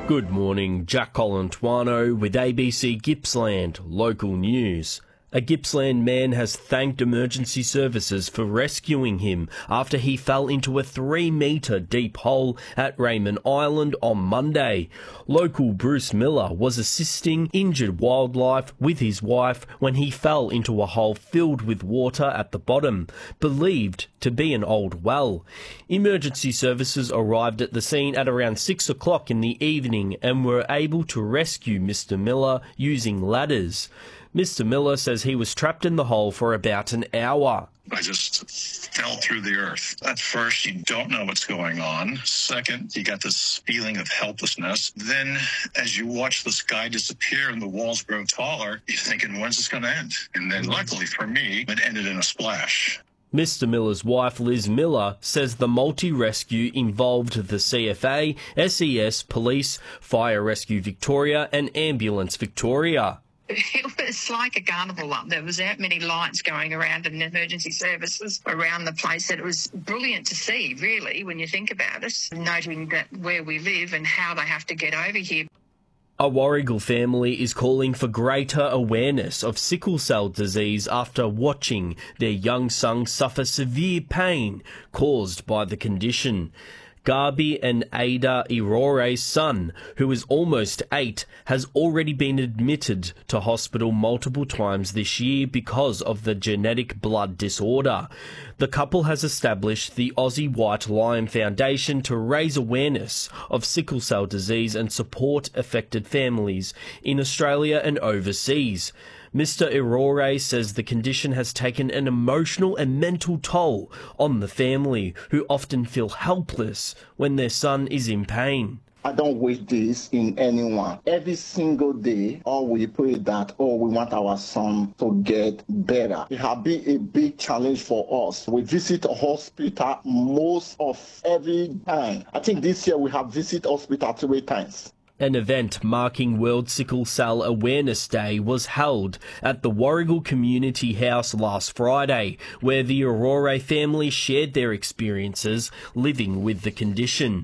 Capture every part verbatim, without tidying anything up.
Good morning, Jack Colantuano with A B C Gippsland Local News. A Gippsland man has thanked emergency services for rescuing him after he fell into a three metre deep hole at Raymond Island on Monday. Local Bruce Miller was assisting injured wildlife with his wife when he fell into a hole filled with water at the bottom, believed to be an old well. Emergency services arrived at the scene at around six o'clock in the evening and were able to rescue Mister Miller using ladders. Mister Miller says he was trapped in the hole for about an hour. I just fell through the earth. At first, you don't know what's going on. Second, you got this feeling of helplessness. Then, as you watch the sky disappear and the walls grow taller, you're thinking, when's this going to end? And then, luckily for me, it ended in a splash. Mister Miller's wife, Liz Miller, says the multi-rescue involved the C F A, S E S, Police, Fire Rescue Victoria and Ambulance Victoria. It was like a carnival up. There was that many lights going around and emergency services around the place that it was brilliant to see, really, when you think about it, noting that where we live and how they have to get over here. A Warragul family is calling for greater awareness of sickle cell disease after watching their young son suffer severe pain caused by the condition. Garby and Ada Irore's son, who is almost eight, has already been admitted to hospital multiple times this year because of the genetic blood disorder. The couple has established the Aussie White Lion Foundation to raise awareness of sickle cell disease and support affected families in Australia and overseas. Mister Irore says the condition has taken an emotional and mental toll on the family, who often feel helpless when their son is in pain. I don't wish this in anyone. Every single day, all we pray that, oh, we want our son to get better. It has been a big challenge for us. We visit a hospital most of every time. I think this year we have visited hospital three times. An event marking World Sickle Cell Awareness Day was held at the Warragul Community House last Friday, where the Aurora family shared their experiences living with the condition.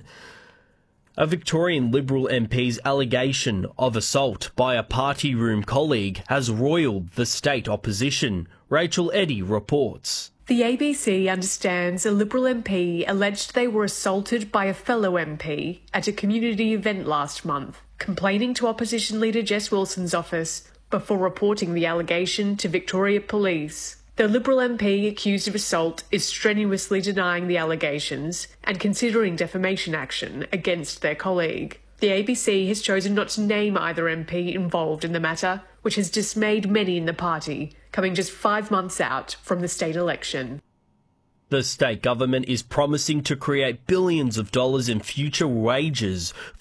A Victorian Liberal M P's allegation of assault by a party room colleague has roiled the state opposition. Rachel Eddy reports. The A B C understands a Liberal M P alleged they were assaulted by a fellow M P at a community event last month, complaining to opposition leader Jess Wilson's office before reporting the allegation to Victoria Police. The Liberal M P accused of assault is strenuously denying the allegations and considering defamation action against their colleague. The A B C has chosen not to name either M P involved in the matter, which has dismayed many in the party, coming just five months out from the state election. The state government is promising to create billions of dollars in future wages